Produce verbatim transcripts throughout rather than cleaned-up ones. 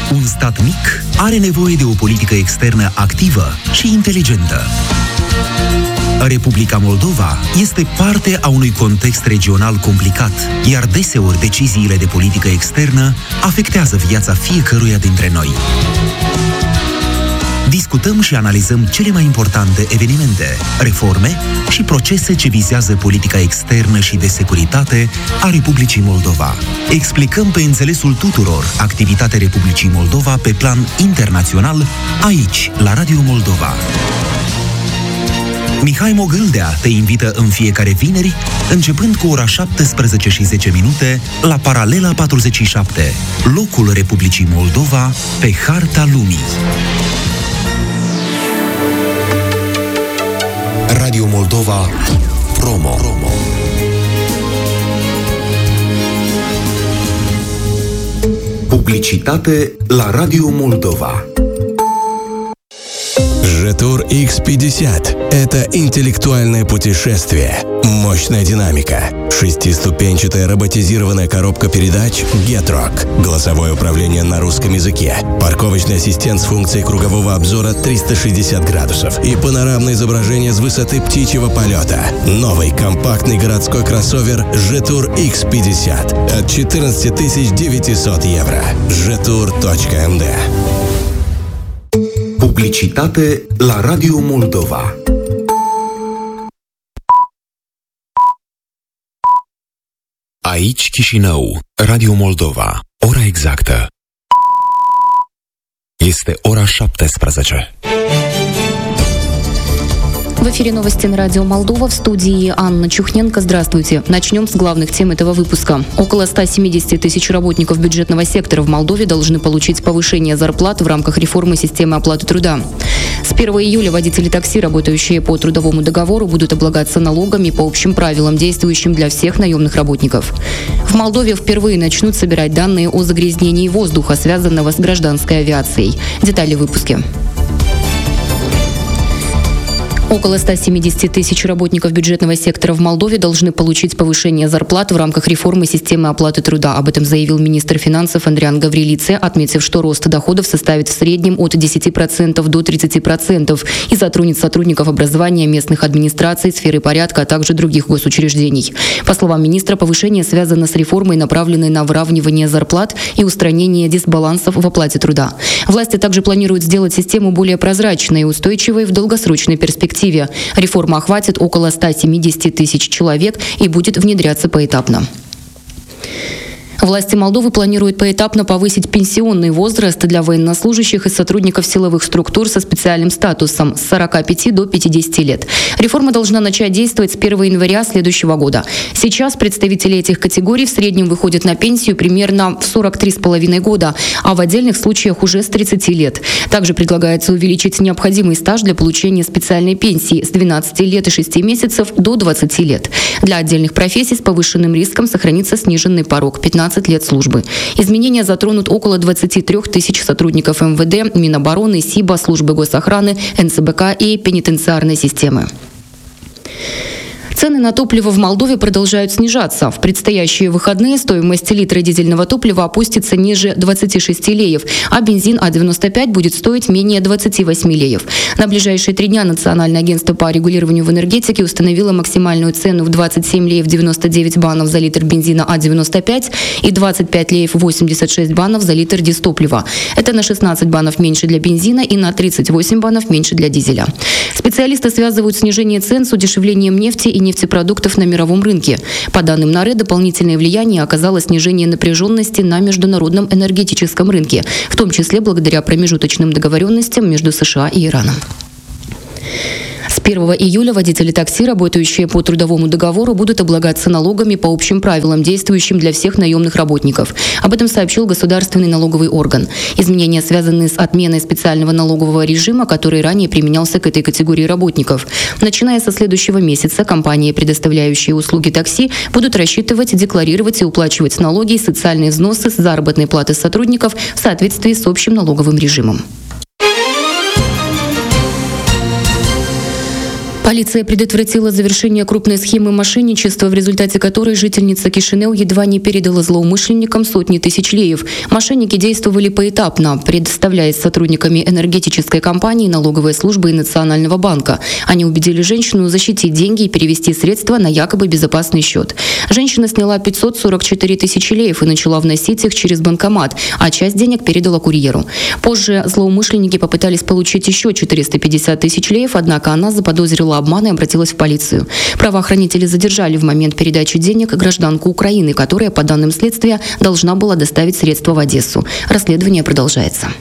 Un stat mic are nevoie de o politică externă activă și inteligentă. Republica Moldova este parte a unui context regional complicat, iar deseori deciziile de politică externă afectează viața fiecăruia dintre noi. Discutăm și analizăm cele mai importante evenimente, reforme și procese ce vizează politica externă și de securitate a Republicii Moldova. Explicăm pe înțelesul tuturor activitatea Republicii Moldova pe plan internațional, aici, la Radio Moldova. Mihai Mogâldea te invită în fiecare vineri, începând cu ora șaptesprezece și zece minute, la Paralela patruzeci și șapte, locul Republicii Moldova pe harta lumii. Radio Moldova Promo. Publicitate la Radio Moldova. Жетур икс пятьдесят – это интеллектуальное путешествие, мощная динамика, шестиступенчатая роботизированная коробка передач Getrock, голосовое управление на русском языке, парковочный ассистент с функцией кругового обзора триста шестьдесят градусов и панорамное изображение с высоты птичьего полета. Новый компактный городской кроссовер Жетур икс пятьдесят от четырнадцать тысяч девятьсот евро. жетур точка эм дэ. Publicitate la Radio Moldova. Aici Chișinău, Radio Moldova. Ora exactă este ora șaptesprezece. В эфире новости на радио Молдова, в студии Анна Чухненко. Здравствуйте. Начнем с главных тем этого выпуска. Около ста семидесяти тысяч работников бюджетного сектора в Молдове должны получить повышение зарплат в рамках реформы системы оплаты труда. С первого июля водители такси, работающие по трудовому договору, будут облагаться налогами по общим правилам, действующим для всех наемных работников. В Молдове впервые начнут собирать данные о загрязнении воздуха, связанного с гражданской авиацией. Детали в выпуске. Около ста семидесяти тысяч работников бюджетного сектора в Молдове должны получить повышение зарплат в рамках реформы системы оплаты труда. Об этом заявил министр финансов Андриан Гаврилице, отметив, что рост доходов составит в среднем от десяти процентов до тридцати процентов и затронет сотрудников образования, местных администраций, сферы порядка, а также других госучреждений. По словам министра, повышение связано с реформой, направленной на выравнивание зарплат и устранение дисбалансов в оплате труда. Власти также планируют сделать систему более прозрачной и устойчивой в долгосрочной перспективе. Реформа охватит около ста семидесяти тысяч человек и будет внедряться поэтапно. Власти Молдовы планируют поэтапно повысить пенсионный возраст для военнослужащих и сотрудников силовых структур со специальным статусом с сорока пяти до пятидесяти лет. Реформа должна начать действовать с первого января следующего года. Сейчас представители этих категорий в среднем выходят на пенсию примерно в сорок три с половиной года, а в отдельных случаях уже с тридцати лет. Также предлагается увеличить необходимый стаж для получения специальной пенсии с двенадцати лет и шести месяцев до двадцати лет. Для отдельных профессий с повышенным риском сохранится сниженный порог – пятнадцать лет службы. Изменения затронут около двадцати трёх тысяч сотрудников эм вэ дэ, Минобороны, СИБа, службы госохраны, эн цэ бэ ка и пенитенциарной системы. Цены на топливо в Молдове продолжают снижаться. В предстоящие выходные стоимость литра дизельного топлива опустится ниже двадцати шести леев, а бензин А девяносто пять будет стоить менее двадцати восьми леев. На ближайшие три дня Национальное агентство по регулированию в энергетике установило максимальную цену в двадцать семь леев девяносто девять банов за литр бензина А девяносто пять и двадцать пять леев восемьдесят шесть банов за литр дистоплива. Это на шестнадцать банов меньше для бензина и на тридцать восемь банов меньше для дизеля. Специалисты связывают снижение цен с удешевлением нефти и нефтепродуктов на мировом рынке. По данным НАРЭ, дополнительное влияние оказало снижение напряженности на международном энергетическом рынке, в том числе благодаря промежуточным договоренностям между США и Ираном. С первого июля водители такси, работающие по трудовому договору, будут облагаться налогами по общим правилам, действующим для всех наемных работников. Об этом сообщил государственный налоговый орган. Изменения связаны с отменой специального налогового режима, который ранее применялся к этой категории работников. Начиная со следующего месяца компании, предоставляющие услуги такси, будут рассчитывать, декларировать и уплачивать налоги и социальные взносы с заработной платы сотрудников в соответствии с общим налоговым режимом. Полиция предотвратила завершение крупной схемы мошенничества, в результате которой жительница Кишинеу едва не передала злоумышленникам сотни тысяч леев. Мошенники действовали поэтапно, предоставляясь сотрудниками энергетической компании, налоговой службы и Национального банка. Они убедили женщину защитить деньги и перевести средства на якобы безопасный счет. Женщина сняла пятьсот сорок четыре тысячи леев и начала вносить их через банкомат, а часть денег передала курьеру. Позже злоумышленники попытались получить еще четыреста пятьдесят тысяч леев, однако она заподозрила обман и обратилась в полицию. Правоохранители задержали в момент передачи денег гражданку Украины, которая, по данным следствия, должна была доставить средства в Одессу. Расследование продолжается.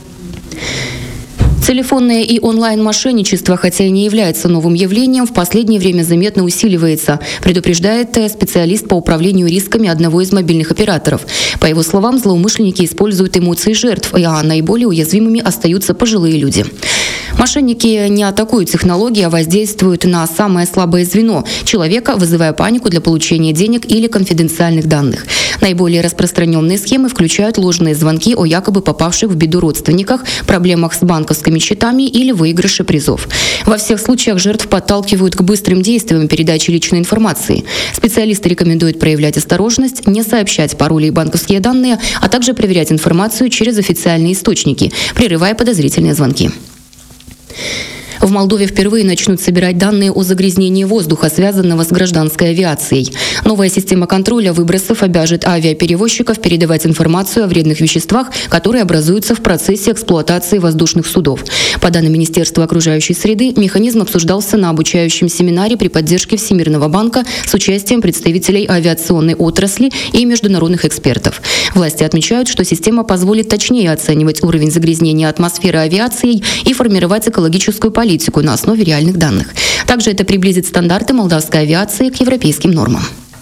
Телефонное и онлайн-мошенничество, хотя и не является новым явлением, в последнее время заметно усиливается, предупреждает специалист по управлению рисками одного из мобильных операторов. По его словам, злоумышленники используют эмоции жертв, а наиболее уязвимыми остаются пожилые люди. Мошенники не атакуют технологии, а воздействуют на самое слабое звено – человека, вызывая панику для получения денег или конфиденциальных данных. Наиболее распространенные схемы включают ложные звонки о якобы попавших в беду родственниках, проблемах с банковскими счетами или выигрыше призов. Во всех случаях жертв подталкивают к быстрым действиям передачи личной информации. Специалисты рекомендуют проявлять осторожность, не сообщать пароли и банковские данные, а также проверять информацию через официальные источники, прерывая подозрительные звонки. В Молдове впервые начнут собирать данные о загрязнении воздуха, связанного с гражданской авиацией. Новая система контроля выбросов обяжет авиаперевозчиков передавать информацию о вредных веществах, которые образуются в процессе эксплуатации воздушных судов. По данным Министерства окружающей среды, механизм обсуждался на обучающем семинаре при поддержке Всемирного банка с участием представителей авиационной отрасли и международных экспертов. Власти отмечают, что система позволит точнее оценивать уровень загрязнения атмосферы авиацией и формировать экологическую политику на основе реальных данных. Также это приблизит стандарты молдавской авиации к европейским нормам.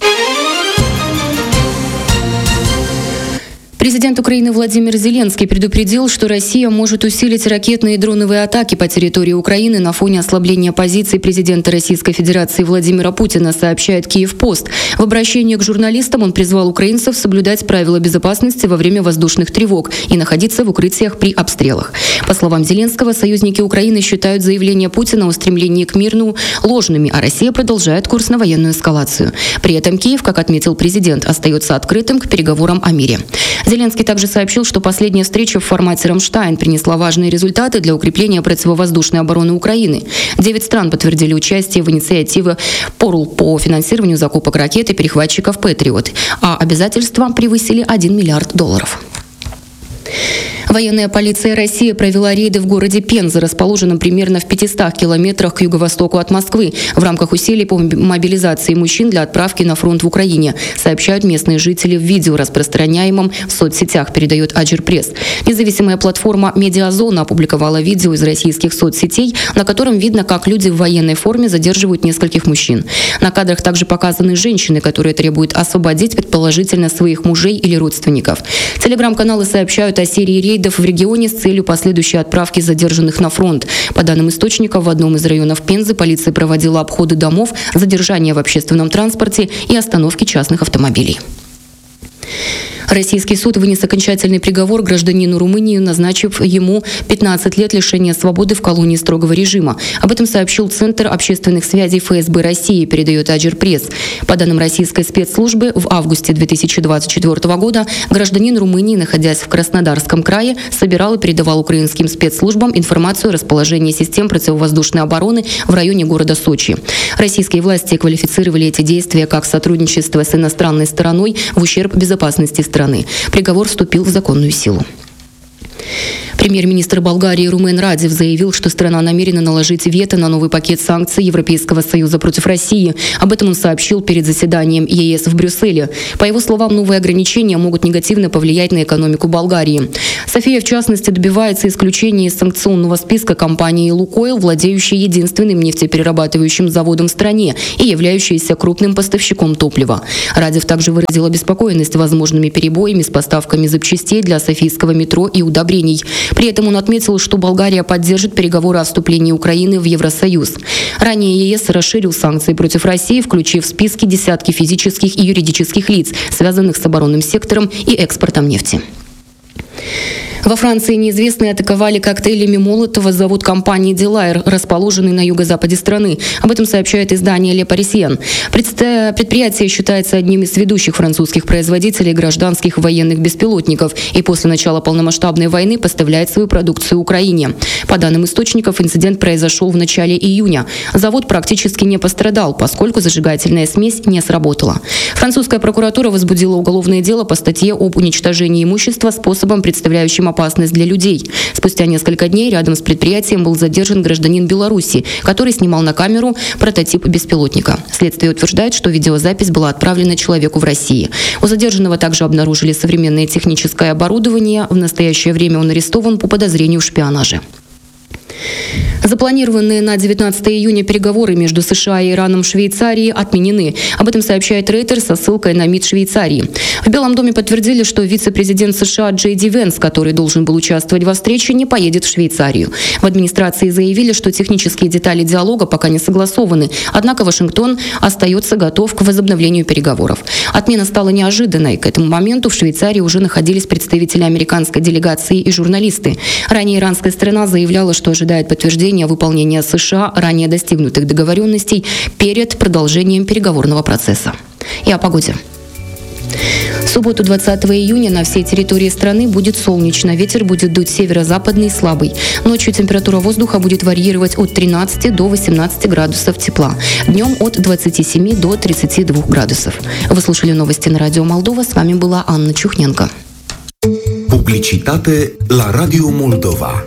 Президент Украины Владимир Зеленский предупредил, что Россия может усилить ракетные и дроновые атаки по территории Украины на фоне ослабления позиций президента Российской Федерации Владимира Путина, сообщает Киевпост. В обращении к журналистам он призвал украинцев соблюдать правила безопасности во время воздушных тревог и находиться в укрытиях при обстрелах. По словам Зеленского, союзники Украины считают заявления Путина о стремлении к миру ложными, а Россия продолжает курс на военную эскалацию. При этом Киев, как отметил президент, остается открытым к переговорам о мире. Зеленский также сообщил, что последняя встреча в формате «Рамштайн» принесла важные результаты для укрепления противовоздушной обороны Украины. Девять стран подтвердили участие в инициативе «Порл» по финансированию закупок ракет и перехватчиков «Патриот», а обязательства превысили один миллиард долларов. Военная полиция России провела рейды в городе Пенза, расположенном примерно в пятистах километрах к юго-востоку от Москвы, в рамках усилий по мобилизации мужчин для отправки на фронт в Украине, сообщают местные жители в видео, распространяемом в соцсетях, передает Аджирпресс. Независимая платформа «Медиазона» опубликовала видео из российских соцсетей, на котором видно, как люди в военной форме задерживают нескольких мужчин. На кадрах также показаны женщины, которые требуют освободить предположительно своих мужей или родственников. Телеграм-каналы сообщают о серии рейдов в регионе с целью последующей отправки задержанных на фронт. По данным источников, в одном из районов Пензы полиция проводила обходы домов, задержания в общественном транспорте и остановки частных автомобилей. Российский суд вынес окончательный приговор гражданину Румынии, назначив ему пятнадцать лет лишения свободы в колонии строгого режима. Об этом сообщил Центр общественных связей эф эс бэ России, передает Аджирпресс. По данным российской спецслужбы, в августе две тысячи двадцать четвёртого года гражданин Румынии, находясь в Краснодарском крае, собирал и передавал украинским спецслужбам информацию о расположении систем противовоздушной обороны в районе города Сочи. Российские власти квалифицировали эти действия как сотрудничество с иностранной стороной в ущерб безопасности страны. Приговор вступил в законную силу. Премьер-министр Болгарии Румен Радев заявил, что страна намерена наложить вето на новый пакет санкций Европейского Союза против России. Об этом он сообщил перед заседанием е эс в Брюсселе. По его словам, новые ограничения могут негативно повлиять на экономику Болгарии. София, в частности, добивается исключения из санкционного списка компании «Лукойл», владеющей единственным нефтеперерабатывающим заводом в стране и являющейся крупным поставщиком топлива. Радев также выразил обеспокоенность возможными перебоями с поставками запчастей для софийского метро и удобрений. При этом он отметил, что Болгария поддержит переговоры о вступлении Украины в Евросоюз. Ранее е эс расширил санкции против России, включив в списки десятки физических и юридических лиц, связанных с оборонным сектором и экспортом нефти. Во Франции неизвестные атаковали коктейлями Молотова завод компании «Дилайр», расположенный на юго-западе страны. Об этом сообщает издание «Ле Парисьен». Предприятие считается одним из ведущих французских производителей гражданских военных беспилотников и после начала полномасштабной войны поставляет свою продукцию Украине. По данным источников, инцидент произошел в начале июня. Завод практически не пострадал, поскольку зажигательная смесь не сработала. Французская прокуратура возбудила уголовное дело по статье об уничтожении имущества способом, представляющим опасность для людей. Спустя несколько дней рядом с предприятием был задержан гражданин Беларуси, который снимал на камеру прототип беспилотника. Следствие утверждает, что видеозапись была отправлена человеку в России. У задержанного также обнаружили современное техническое оборудование. В настоящее время он арестован по подозрению в шпионаже. Запланированные на девятнадцатое июня переговоры между США и Ираном в Швейцарии отменены. Об этом сообщает Reuters со ссылкой на МИД Швейцарии. В Белом доме подтвердили, что вице-президент США Джей Ди Венс, который должен был участвовать во встрече, не поедет в Швейцарию. В администрации заявили, что технические детали диалога пока не согласованы, однако Вашингтон остается готов к возобновлению переговоров. Отмена стала неожиданной. К этому моменту в Швейцарии уже находились представители американской делегации и журналисты. Ранее иранская сторона заявляла, что ожидает подтверждения выполнения США ранее достигнутых договоренностей перед продолжением переговорного процесса. И о погоде. В субботу двадцатого июня на всей территории страны будет солнечно. Ветер будет дуть северо-западный слабый. Ночью температура воздуха будет варьировать от тринадцати до восемнадцати градусов тепла. Днем от двадцати семи до тридцати двух градусов. Вы слушали новости на радио Молдова. С вами была Анна Чухненко. Publicitate la Radio Moldova.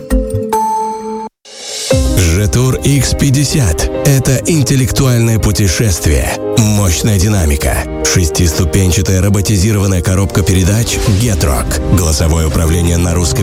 Жетур икс пятьдесят – это интеллектуальное путешествие, мощная динамика, шестиступенчатая роботизированная коробка передач гетрок, голосовое управление на русском